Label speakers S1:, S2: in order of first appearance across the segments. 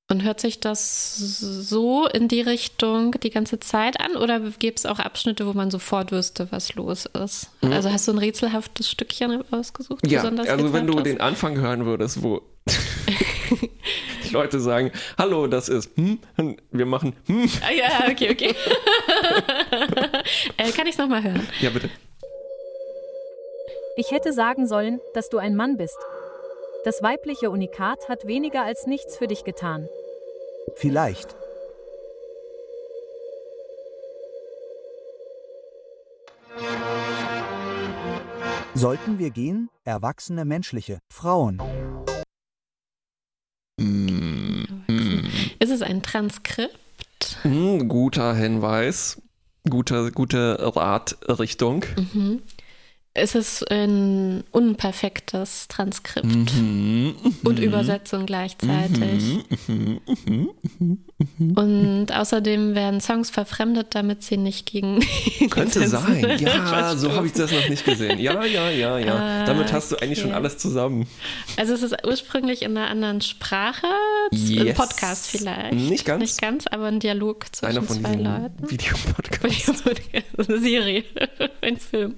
S1: Und hört sich das so in die Richtung die ganze Zeit an oder gibt es auch Abschnitte, wo man sofort wüsste, was los ist? Also hast du ein rätselhaftes Stückchen ausgesucht?
S2: Ja, also wenn du den Anfang hören würdest, wo die Leute sagen, hallo, das ist und wir machen
S1: Ah, ja, okay. Kann ich es nochmal hören?
S2: Ja, bitte.
S3: Ich hätte sagen sollen, dass du ein Mann bist. Das weibliche Unikat hat weniger als nichts für dich getan.
S4: Vielleicht. Sollten wir gehen, erwachsene menschliche Frauen?
S1: Ist es ein Transkript?
S2: Guter Hinweis. Gute Ratrichtung.
S1: Ist es ein unperfektes Transkript und Übersetzung gleichzeitig. Und außerdem werden Songs verfremdet, damit sie nicht gegen
S2: Könnte sein, ja, so habe ich das noch nicht gesehen. Ja. Damit hast du eigentlich schon alles zusammen.
S1: Also es ist ursprünglich in einer anderen Sprache, ein Podcast vielleicht.
S2: Nicht ganz,
S1: aber ein Dialog zwischen zwei Leuten.
S2: Videopodcast.
S1: Eine Serie, ein Film.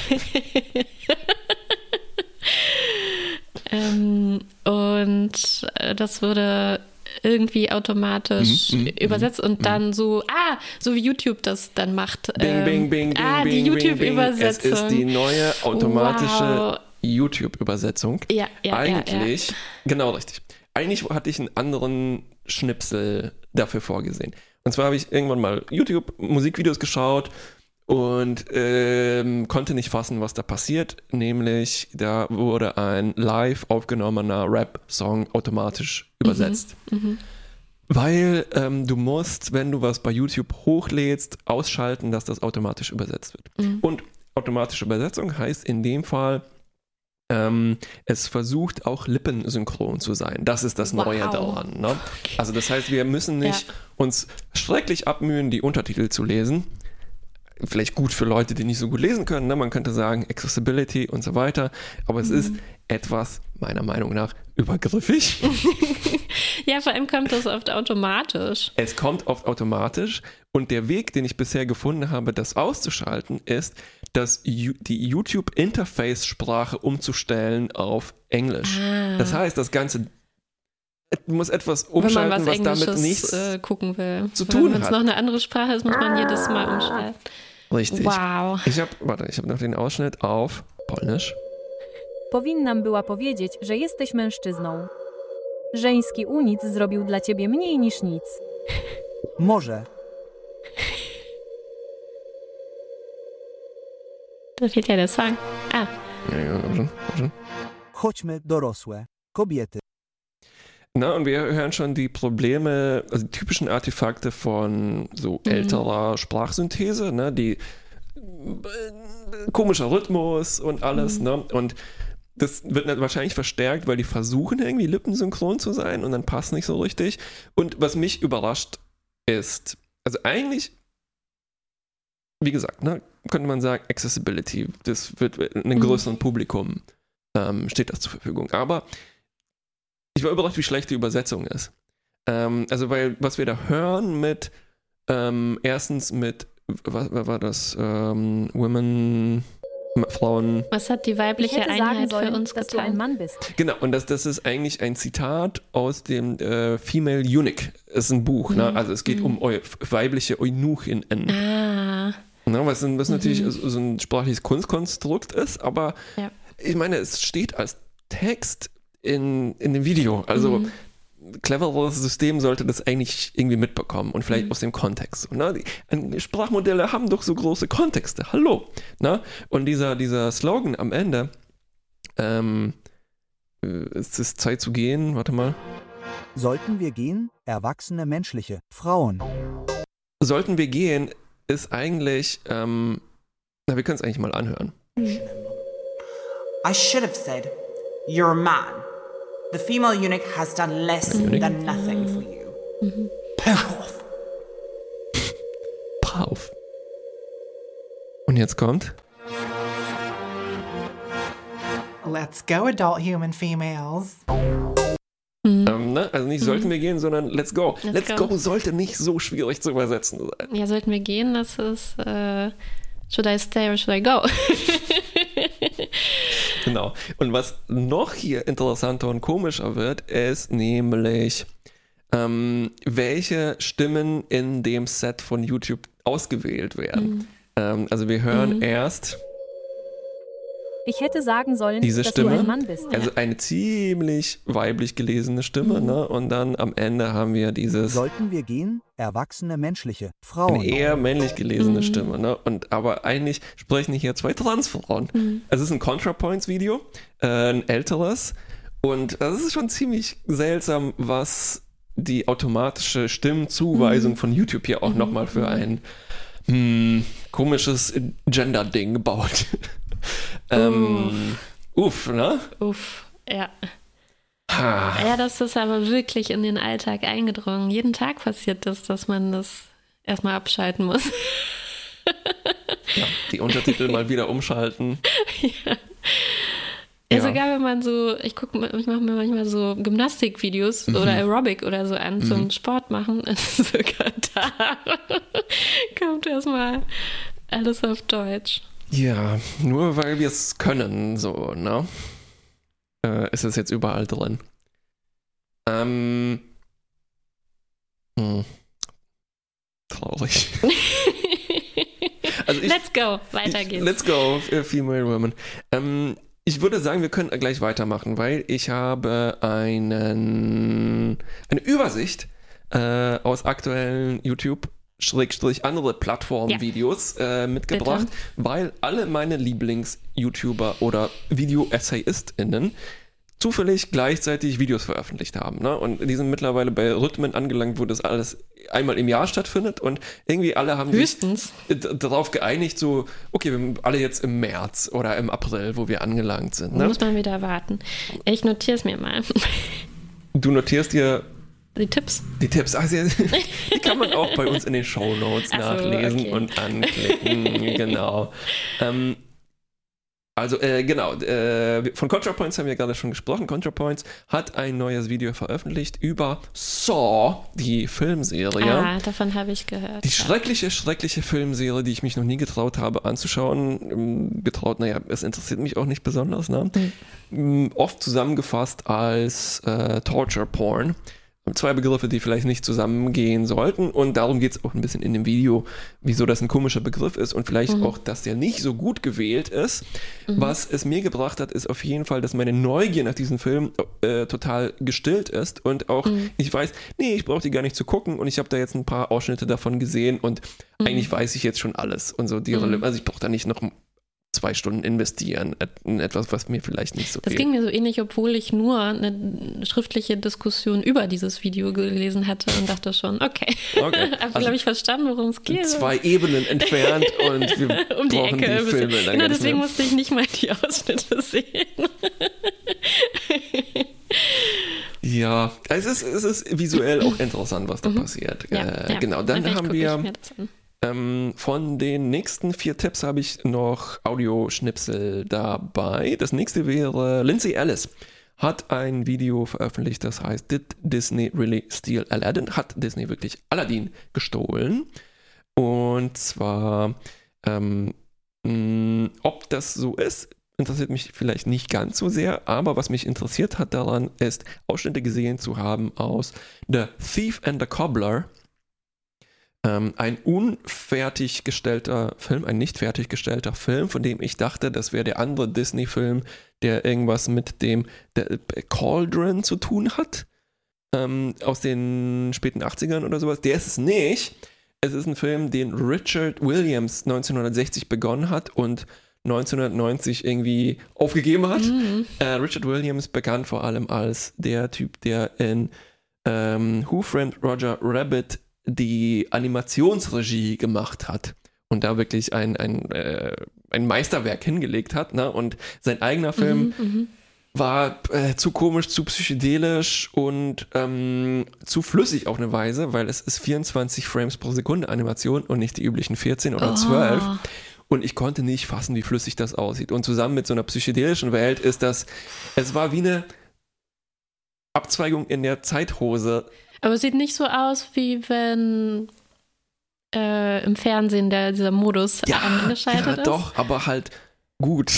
S1: Und das wurde irgendwie automatisch übersetzt und dann so wie YouTube das dann macht.
S2: Bing,
S1: die YouTube-Übersetzung.
S2: Es ist die neue automatische YouTube-Übersetzung.
S1: Ja.
S2: Genau richtig. Eigentlich hatte ich einen anderen Schnipsel dafür vorgesehen. Und zwar habe ich irgendwann mal YouTube-Musikvideos geschaut und konnte nicht fassen, was da passiert. Nämlich, da wurde ein live aufgenommener Rap-Song automatisch übersetzt. Weil du musst, wenn du was bei YouTube hochlädst, ausschalten, dass das automatisch übersetzt wird. Und automatische Übersetzung heißt in dem Fall, es versucht auch lippensynchron zu sein. Das ist das Neue daran. Ne?
S1: Okay.
S2: Also das heißt, wir müssen nicht uns schrecklich abmühen, die Untertitel zu lesen. Vielleicht gut für Leute, die nicht so gut lesen können. Ne? Man könnte sagen Accessibility und so weiter. Aber es ist etwas, meiner Meinung nach, übergriffig.
S1: Ja, vor allem kommt das oft automatisch.
S2: Es kommt oft automatisch. Und der Weg, den ich bisher gefunden habe, das auszuschalten, ist, die YouTube-Interface-Sprache umzustellen auf Englisch. Das heißt, das Ganze muss etwas umschalten, was damit nichts
S1: gucken will.
S2: zu tun hat.
S1: Wenn es noch eine andere Sprache ist, muss man jedes Mal umschalten.
S2: Richtig.
S1: Wow.
S2: Ich habe noch den Ausschnitt auf Polnisch.
S3: Powinnam była powiedzieć, że jesteś mężczyzną. Żeński unic zrobił dla ciebie mniej niż nic.
S4: Może.
S1: Da fehlt ja der Song.
S2: Ja, schon.
S4: Chodźmy, dorosłe kobiety.
S2: Na, und wir hören schon die Probleme, also die typischen Artefakte von so älterer Sprachsynthese, ne, die komischer Rhythmus und alles, ne, und das wird wahrscheinlich verstärkt, weil die versuchen irgendwie lippensynchron zu sein und dann passt nicht so richtig. Und was mich überrascht ist, also eigentlich, wie gesagt, ne, könnte man sagen, Accessibility, das wird einem größeren Publikum steht das zur Verfügung. Aber ich war überrascht, wie schlecht die Übersetzung ist. Also, weil, was wir da hören mit, erstens mit, was war das, Women, Frauen.
S1: Was hat die weibliche Einheit für uns
S3: dass
S1: getan?
S3: du ein Mann bist.
S2: Genau, und das ist eigentlich ein Zitat aus dem Female Eunuch. Das ist ein Buch, ne? Also es geht um weibliche Eunuchinnen. Ne? Was natürlich so ein sprachliches Kunstkonstrukt ist, aber ich meine, es steht als Text in dem Video. Also cleveres System sollte das eigentlich irgendwie mitbekommen und vielleicht aus dem Kontext. Ne? Sprachmodelle haben doch so große Kontexte. Hallo. Ne? Und dieser Slogan am Ende, es ist Zeit zu gehen, warte mal.
S4: Sollten wir gehen, erwachsene menschliche Frauen?
S2: Sollten wir gehen, ist eigentlich, wir können es eigentlich mal anhören.
S5: I should have said, you're a man. The female eunuch has done less than nothing for you. Pauf.
S2: Pauf. Und jetzt kommt. haben, ne? Also nicht sollten wir gehen, sondern let's go. Let's go sollte nicht so schwierig zu übersetzen sein.
S1: Ja, sollten wir gehen, das ist should I stay or should I go?
S2: Genau. Und was noch hier interessanter und komischer wird, ist nämlich, welche Stimmen in dem Set von YouTube ausgewählt werden. Also wir hören erst
S3: Ich hätte sagen sollen,
S2: diese
S3: dass
S2: Stimme,
S3: du ein Mann bist.
S2: also eine ziemlich weiblich gelesene Stimme, ne? Und dann am Ende haben wir dieses
S4: Sollten wir gehen? Erwachsene menschliche
S2: eine
S4: Frauen.
S2: eher männlich gelesene Stimme, ne? Und aber eigentlich sprechen hier zwei Transfrauen. Also es ist ein ContraPoints-Video, ein älteres, und das ist schon ziemlich seltsam, was die automatische Stimmzuweisung von YouTube hier auch nochmal für ein komisches Gender-Ding baut. Uff, ne?
S1: Uff, ja. Ja, das ist aber wirklich in den Alltag eingedrungen. Jeden Tag passiert das, dass man das erstmal abschalten muss.
S2: Ja, die Untertitel mal wieder umschalten.
S1: Ja, sogar wenn man so, ich mache mir manchmal so Gymnastikvideos oder Aerobic oder so an zum Sport machen. Sogar da kommt erstmal alles auf Deutsch.
S2: Ja, nur weil wir es können, so, ne? Ist es jetzt überall drin. Traurig. Also
S1: Let's go, weiter geht's.
S2: Let's go, Female Women. Ich würde sagen, wir können gleich weitermachen, weil ich habe eine Übersicht aus aktuellen YouTube andere Plattform-Videos mitgebracht, weil alle meine Lieblings-YouTuber oder Video-EssayistInnen zufällig gleichzeitig Videos veröffentlicht haben. Ne? Und die sind mittlerweile bei Rhythmen angelangt, wo das alles einmal im Jahr stattfindet, und irgendwie alle haben sich darauf geeinigt, so, okay, wir sind alle jetzt im März oder im April, wo wir angelangt sind. Ne?
S1: Muss man wieder warten. Ich notiere es mir mal.
S2: Du notierst dir
S1: die Tipps.
S2: Die Tipps, die kann man auch bei uns in den Shownotes nachlesen und anklicken. Genau. Von ContraPoints haben wir gerade schon gesprochen. ContraPoints hat ein neues Video veröffentlicht über Saw, die Filmserie.
S1: Ah, davon habe ich gehört.
S2: Die schreckliche Filmserie, die ich mich noch nie getraut habe anzuschauen. Es interessiert mich auch nicht besonders. Ne? Oft zusammengefasst als Torture Porn. Zwei Begriffe, die vielleicht nicht zusammengehen sollten, und darum geht es auch ein bisschen in dem Video, wieso das ein komischer Begriff ist und vielleicht auch, dass der nicht so gut gewählt ist. Was es mir gebracht hat, ist auf jeden Fall, dass meine Neugier nach diesem Film total gestillt ist, und auch ich weiß, ich brauche die gar nicht zu gucken, und ich habe da jetzt ein paar Ausschnitte davon gesehen, und eigentlich weiß ich jetzt schon alles und so. Also ich brauche da nicht noch 2 Stunden investieren in etwas, was mir vielleicht nicht so
S1: Das ging mir so ähnlich, obwohl ich nur eine schriftliche Diskussion über dieses Video gelesen hatte und dachte schon, okay. Aber glaube ich verstanden, worum es geht. 2
S2: Ebenen entfernt und wir
S1: um die
S2: brauchen
S1: Ecke.
S2: die Filme.
S1: Genau, deswegen musste ich nicht mal die Ausschnitte sehen.
S2: Ja, es ist visuell auch interessant, was da passiert. Genau, dann haben wir von den nächsten 4 Tipps habe ich noch Audioschnipsel dabei. Das nächste wäre Lindsay Ellis. Hat ein Video veröffentlicht, das heißt Did Disney Really Steal Aladdin? Hat Disney wirklich Aladdin gestohlen? Und zwar, ob das so ist, interessiert mich vielleicht nicht ganz so sehr, aber was mich interessiert hat daran, ist, Ausschnitte gesehen zu haben aus The Thief and the Cobbler. Ein nicht fertiggestellter Film, von dem ich dachte, das wäre der andere Disney-Film, der irgendwas mit dem Cauldron zu tun hat, aus den späten 80ern oder sowas. Der ist es nicht. Es ist ein Film, den Richard Williams 1960 begonnen hat und 1990 irgendwie aufgegeben hat. Richard Williams bekannt vor allem als der Typ, der in Who Framed Roger Rabbit die Animationsregie gemacht hat und da wirklich ein Meisterwerk hingelegt hat. Ne? Und sein eigener Film war zu komisch, zu psychedelisch und zu flüssig auf eine Weise, weil es ist 24 Frames pro Sekunde Animation und nicht die üblichen 14 oder 12. Und ich konnte nicht fassen, wie flüssig das aussieht. Und zusammen mit so einer psychedelischen Welt ist das, es war wie eine Abzweigung in der Zeithose.
S1: Aber es sieht nicht so aus, wie wenn im Fernsehen dieser Modus angeschaltet ist.
S2: Ja, doch, aber halt gut.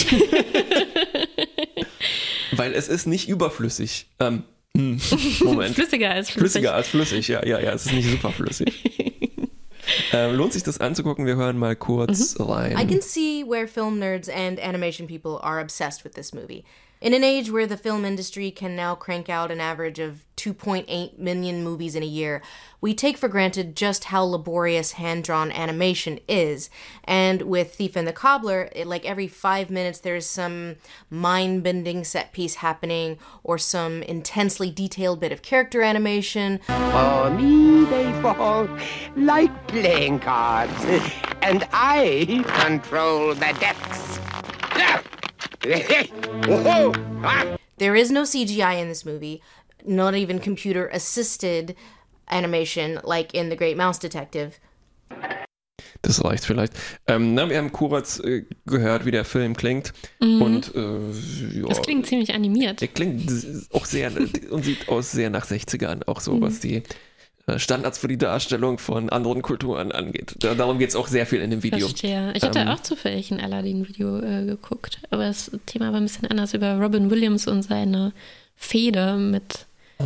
S2: Weil es ist nicht überflüssig. Moment.
S1: Flüssiger als flüssig.
S2: Flüssiger als flüssig, ja, es ist nicht superflüssig. Lohnt sich das anzugucken? Wir hören mal kurz rein.
S6: I can see where film nerds and animation people are obsessed with this movie. In an age where the film industry can now crank out an average of 2.8 million movies in a year, we take for granted just how laborious hand-drawn animation is. And with Thief and the Cobbler, like every 5 minutes there's some mind-bending set piece happening or some intensely detailed bit of character animation.
S7: For me, they fall like playing cards, and I control the depths.
S6: There is no CGI in this movie, not even computer-assisted animation like in The Great Mouse Detective.
S2: Das reicht vielleicht. Wir haben Kurz gehört, wie der Film klingt. Und
S1: das klingt ziemlich animiert.
S2: Der klingt auch sehr und sieht aus sehr nach 60ern, auch so, was die Standards für die Darstellung von anderen Kulturen angeht. Darum geht es auch sehr viel in dem Video.
S1: Verstehe. Ich hatte auch zufällig ein Aladdin-Video geguckt, aber das Thema war ein bisschen anders, über Robin Williams und seine Fehde mit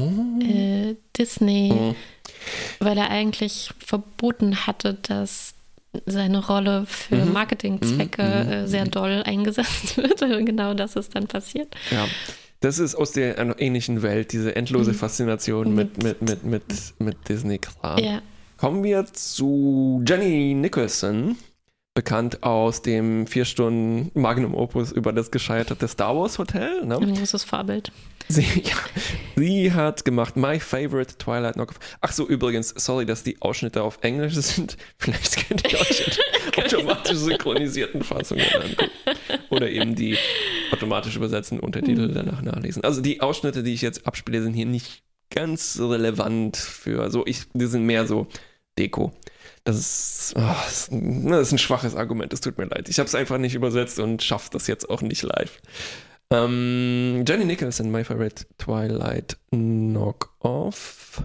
S1: Disney, weil er eigentlich verboten hatte, dass seine Rolle für Marketingzwecke sehr doll eingesetzt wird. Genau das ist dann passiert.
S2: Ja. Das ist aus der ähnlichen Welt, diese endlose Faszination mit Disney-Kram.
S1: Ja.
S2: Kommen wir zu Jenny Nicholson, bekannt aus dem 4 Stunden Magnum Opus über das gescheiterte Star Wars Hotel. Ne?
S1: Ein großes Vorbild.
S2: Sie hat gemacht My Favorite Twilight Knockoff. Ach so, übrigens, sorry, dass die Ausschnitte auf Englisch sind. Vielleicht könnt ihr euch in automatisch synchronisierten Fassungen angucken. Oder eben die automatisch übersetzten Untertitel danach nachlesen. Also die Ausschnitte, die ich jetzt abspiele, sind hier nicht ganz relevant für die sind mehr so Deko. Das ist ein schwaches Argument, es tut mir leid. Ich habe es einfach nicht übersetzt und schaffe das jetzt auch nicht live. Jenny Nicholson, My Favorite Twilight Knockoff.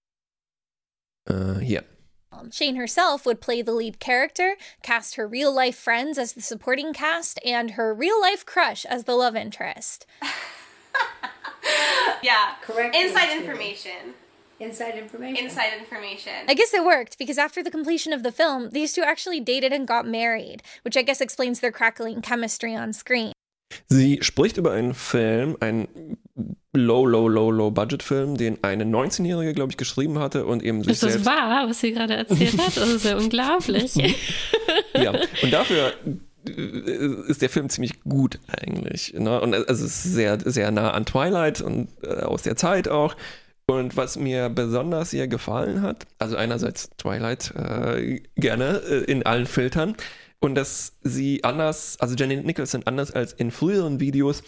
S2: Hier.
S8: Shane herself would play the lead character, cast her real-life friends as the supporting cast, and her real-life crush as the love interest.
S9: Yeah,
S10: correct.
S9: Inside information.
S10: Inside information.
S9: Inside information.
S8: I guess it worked, because after the completion of the film, these two actually dated and got married, which I guess explains their crackling chemistry on screen.
S2: Sie spricht über einen Film, einen Low-Budget-Film, den eine 19-Jährige, glaube ich, geschrieben hatte und eben sich selbst...
S1: Ist das wahr, was sie gerade erzählt hat? Das ist ja unglaublich.
S2: Ja, und dafür ist der Film ziemlich gut eigentlich. Ne? Und es ist sehr, sehr nah an Twilight und aus der Zeit auch. Und was mir besonders hier gefallen hat, also einerseits Twilight gerne in allen Filtern, und dass sie anders, also Jenny Nicholson anders als in früheren Videos,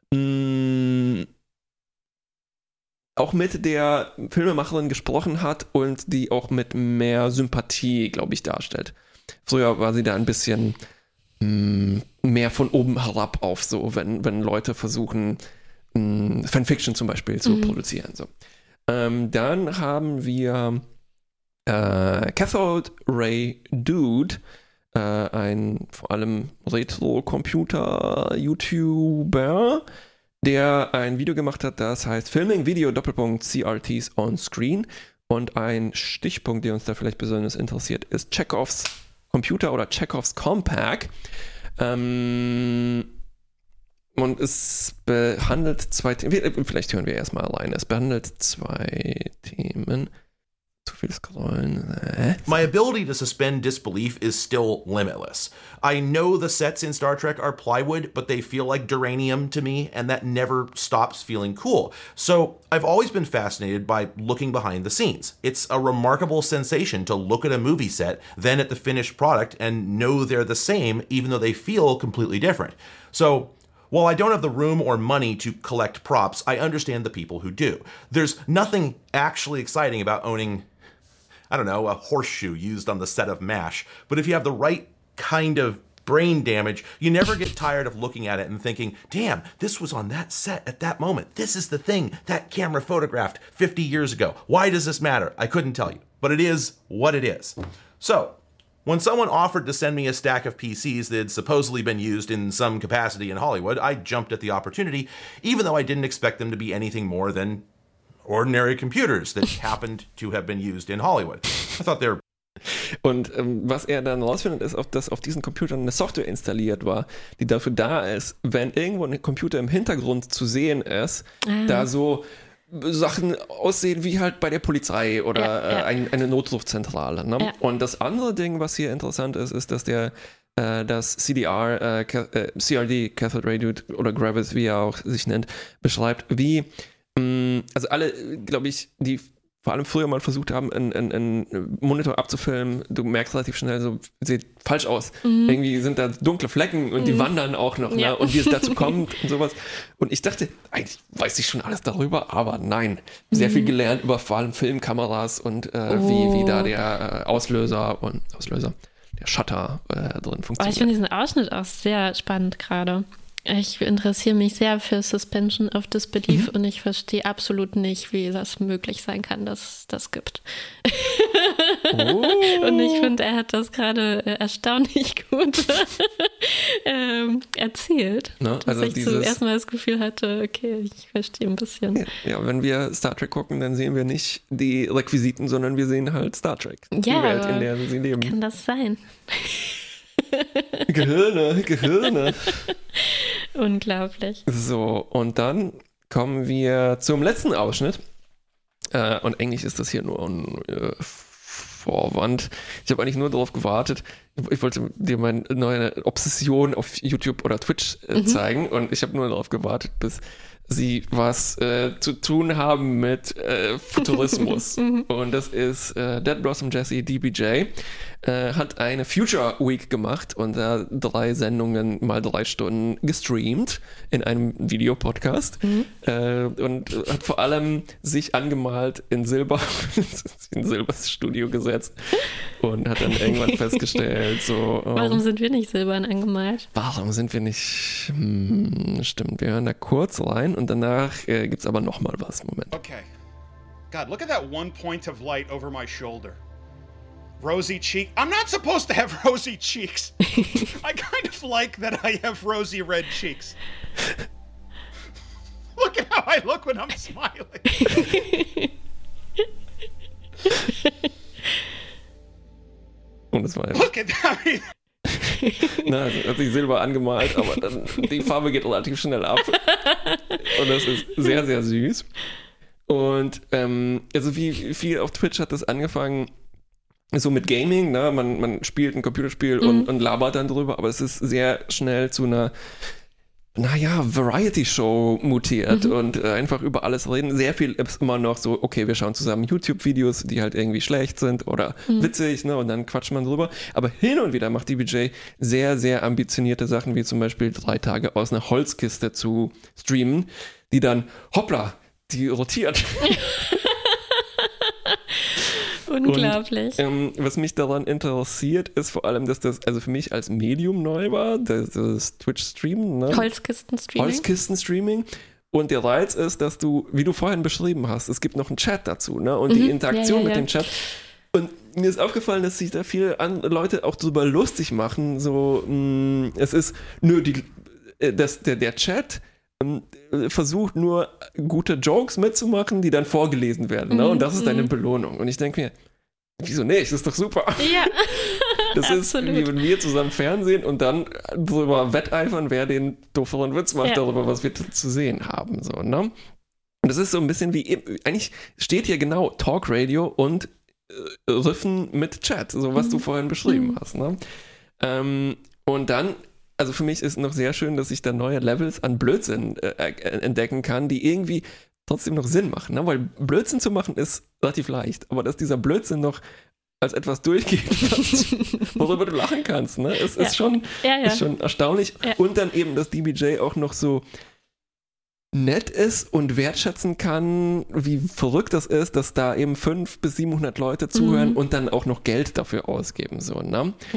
S2: auch mit der Filmemacherin gesprochen hat und die auch mit mehr Sympathie, glaube ich, darstellt. Früher war sie da ein bisschen mehr von oben herab auf, so, wenn Leute versuchen, Fanfiction zum Beispiel zu produzieren. So. Dann haben wir Cathode Ray Dude, ein vor allem Retro-Computer-YouTuber, der ein Video gemacht hat, das heißt Filming Video CRTs on Screen. Und ein Stichpunkt, der uns da vielleicht besonders interessiert, ist Chekhovs Computer oder Chekhovs Compaq. Und es behandelt zwei Themen. Vielleicht hören wir erstmal rein. Es behandelt zwei Themen. Zu viel scrollen.
S11: My ability to suspend disbelief is still limitless. I know the sets in Star Trek are plywood, but they feel like duranium to me, and that never stops feeling cool. So I've always been fascinated by looking behind the scenes. It's a remarkable sensation to look at a movie set, then at the finished product, and know they're the same, even though they feel completely different. So while I don't have the room or money to collect props, I understand the people who do. There's nothing actually exciting about owning, I don't know, a horseshoe used on the set of MASH. But if you have the right kind of brain damage, you never get tired of looking at it and thinking, damn, this was on that set at that moment. This is the thing that camera photographed 50 years ago. Why does this matter? I couldn't tell you, but it is what it is. So, when someone offered to send me a stack of PCs that had supposedly been used in some capacity in Hollywood, I jumped at the opportunity, even though I didn't expect them to be anything more than ordinary computers that happened to have been used in Hollywood. I thought they were.
S2: Und was er dann rausfindet, ist, dass auf diesen Computern eine Software installiert war, die dafür da ist, wenn irgendwo ein Computer im Hintergrund zu sehen ist, da so Sachen aussehen wie halt bei der Polizei oder eine Notrufzentrale. Ne? Ja. Und das andere Ding, was hier interessant ist, ist, dass das CDR, CRD, Cathode Radio oder Gravis, wie er auch sich nennt, beschreibt, wie, also alle, glaube ich, die vor allem früher mal versucht haben, einen Monitor abzufilmen, du merkst relativ schnell, so sieht falsch aus. Irgendwie sind da dunkle Flecken und die wandern auch noch, ne? Und wie es dazu kommt und sowas. Und ich dachte, eigentlich weiß ich schon alles darüber, aber nein. Sehr viel gelernt über vor allem Filmkameras und wie da der Auslöser, der Shutter drin funktioniert.
S1: Ich finde diesen Ausschnitt auch sehr spannend gerade. Ich interessiere mich sehr für Suspension of Disbelief und ich verstehe absolut nicht, wie das möglich sein kann, dass es das gibt. Und ich finde, er hat das gerade erstaunlich gut erzählt.
S2: Ne?
S1: Dass ich zum ersten Mal das Gefühl hatte, okay, ich verstehe ein bisschen.
S2: Ja, wenn wir Star Trek gucken, dann sehen wir nicht die Requisiten, sondern wir sehen halt Star Trek. Die Welt, in der sie leben.
S1: Kann das sein?
S2: Gehirne.
S1: Unglaublich.
S2: So, und dann kommen wir zum letzten Ausschnitt. Und eigentlich ist das hier nur ein Vorwand. Ich habe eigentlich nur darauf gewartet. Ich wollte dir meine neue Obsession auf YouTube oder Twitch zeigen. Und ich habe nur darauf gewartet, bis sie was zu tun haben mit Futurismus. Und das ist Dead Blossom Jesse, DBJ, hat eine Future Week gemacht und da 3 Sendungen mal 3 Stunden gestreamt in einem Videopodcast und hat vor allem sich angemalt in Silber, in Silbers Studio gesetzt und hat dann irgendwann festgestellt, so...
S1: Warum sind wir nicht silbern angemalt?
S2: Warum sind wir nicht... stimmt, wir hören da kurz rein und danach gibt's aber nochmal was. Moment.
S10: Okay. God, look at that one point of light over my shoulder. Rosy cheek. I'm not supposed to have rosy cheeks. I kind of like that I have rosy red cheeks. Look at how I look when I'm smiling.
S2: Und es war
S10: Look at that.
S2: Na, also hat sich Silber angemalt, aber dann die Farbe geht relativ schnell ab. Und das ist sehr, sehr süß. Und also wie viel auf Twitch hat das angefangen, so mit Gaming, ne? Man spielt ein Computerspiel und labert dann drüber, aber es ist sehr schnell zu einer, Variety-Show mutiert und einfach über alles reden. Sehr viel ist immer noch so, okay, wir schauen zusammen YouTube-Videos, die halt irgendwie schlecht sind oder witzig, ne? Und dann quatscht man drüber. Aber hin und wieder macht DBJ sehr, sehr ambitionierte Sachen, wie zum Beispiel 3 Tage aus einer Holzkiste zu streamen, die dann, hoppla, die rotiert.
S1: Unglaublich.
S2: Und, was mich daran interessiert, ist vor allem, dass das also für mich als Medium neu war, das Twitch-Streamen. Ne? Holzkisten-Streaming. Und der Reiz ist, dass du, wie du vorhin beschrieben hast, es gibt noch einen Chat dazu, ne? Und die Interaktion mit dem Chat. Und mir ist aufgefallen, dass sich da viele Leute auch drüber lustig machen. So, es ist nur der Chat versucht nur gute Jokes mitzumachen, die dann vorgelesen werden. Ne? Und das ist deine Belohnung. Und ich denke mir, wieso nicht? Das ist doch super. Ja. Das ist, wie wenn wir zusammen Fernsehen und dann drüber wetteifern, wer den dooferen Witz macht darüber, was wir zu sehen haben. So, ne? Und das ist so ein bisschen wie, eigentlich steht hier genau Talk Radio und Riffen mit Chat, so was du vorhin beschrieben hast. Ne? Und dann, also für mich ist noch sehr schön, dass ich da neue Levels an Blödsinn entdecken kann, die irgendwie trotzdem noch Sinn machen. Ne? Weil Blödsinn zu machen ist relativ leicht, aber dass dieser Blödsinn noch als etwas durchgeht, worüber du lachen kannst, ne? Ist schon erstaunlich. Ja. Und dann eben, dass DBJ auch noch so nett ist und wertschätzen kann, wie verrückt das ist, dass da eben 500 bis 700 Leute zuhören und dann auch noch Geld dafür ausgeben. So, ne? Ja.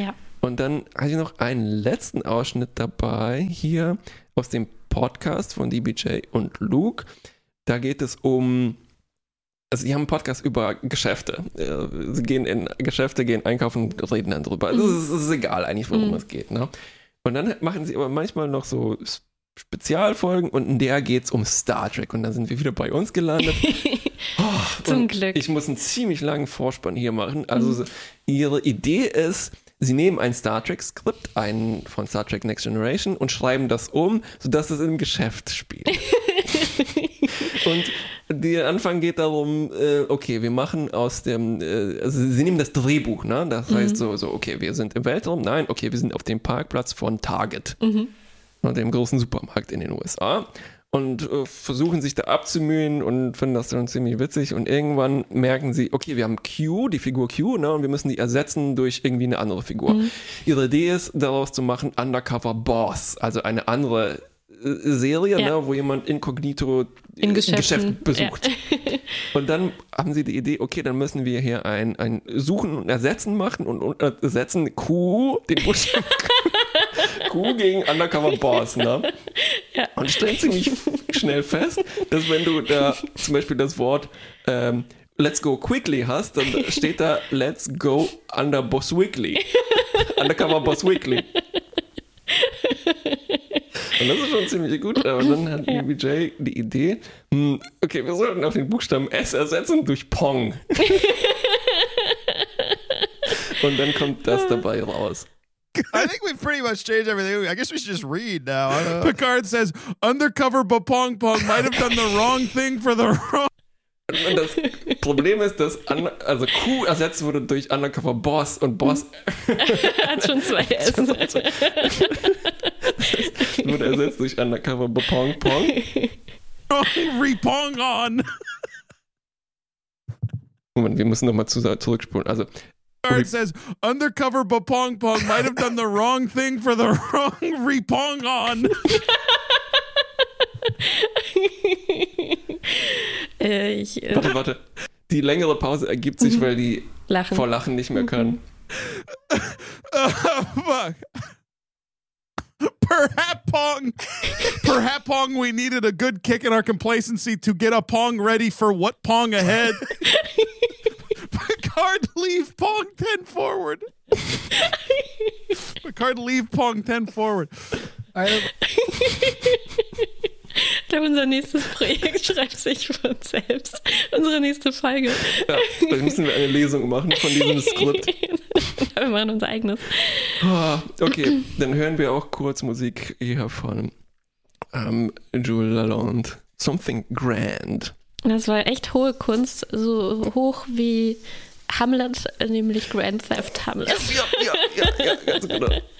S2: Und dann hatte ich noch einen letzten Ausschnitt dabei, hier aus dem Podcast von DBJ und Luke. Da geht es um, also die haben einen Podcast über Geschäfte. Sie gehen in Geschäfte, gehen einkaufen und reden dann drüber. Also es ist egal eigentlich, worum es geht. Ne? Und dann machen sie aber manchmal noch so Spezialfolgen und in der geht es um Star Trek. Und dann sind wir wieder bei uns gelandet.
S1: Zum Glück.
S2: Ich muss einen ziemlich langen Vorspann hier machen. Also ihre Idee ist, sie nehmen ein Star Trek-Skript, einen von Star Trek Next Generation und schreiben das um, sodass es im Geschäft spielt. Und der Anfang geht darum, okay, wir machen aus dem, also sie nehmen das Drehbuch, ne? Das heißt so, okay, wir sind im Weltraum, nein, okay, wir sind auf dem Parkplatz von Target, dem großen Supermarkt in den USA. Und versuchen sich da abzumühen und finden das dann ziemlich witzig. Und irgendwann merken sie, okay, wir haben Q, die Figur Q, ne, und wir müssen die ersetzen durch irgendwie eine andere Figur. Ihre Idee ist, daraus zu machen Undercover Boss, also eine andere Serie, ne, wo jemand inkognito
S1: in
S2: Geschäft besucht. Ja. Und dann haben sie die Idee, okay, dann müssen wir hier ein Suchen und Ersetzen machen und ersetzen Q, den Buchstaben Q gegen Undercover Boss, ne? Ja. Und stellen ziemlich schnell fest, dass wenn du da zum Beispiel das Wort Let's go quickly hast, dann steht da Let's go under Boss Weekly. Undercover Boss Weekly. Und das ist schon ziemlich gut, aber dann hat BJ die Idee, okay, wir sollten auf den Buchstaben S ersetzen durch Pong. Und dann kommt das dabei raus.
S12: I think we've pretty much changed everything. I guess we should just read now. Picard says, undercover Bapong Pong might have done the wrong thing for the wrong...
S2: Und das Problem ist, dass also Q ersetzt wurde durch Undercover Boss und Boss
S1: hat schon 2 S.
S2: Wurde ersetzt durch Undercover Bapong Pong.
S12: Repong on.
S2: Moment, wir müssen nochmal zurückspulen. Also
S12: Picard says, undercover Bapong Pong might have done the wrong thing for the wrong Repong on.
S2: Warte. Die längere Pause ergibt sich, weil die vor Lachen nicht mehr können.
S12: Fuck. Perhaps Pong, we needed a good kick in our complacency to get a Pong ready for what Pong ahead. Picard, leave Pong 10 forward. Picard, leave Pong 10 forward.
S1: Ich glaube, unser nächstes Projekt schreibt sich für uns selbst. Unsere nächste Folge.
S2: Ja, dann müssen wir eine Lesung machen von diesem Skript.
S1: Wir machen unser eigenes.
S2: Okay, dann hören wir auch kurz Musik hier von Jules Lalonde. Something Grand.
S1: Das war echt hohe Kunst, so hoch wie Hamlet, nämlich Grand Theft Hamlet.
S2: Ja, ganz genau.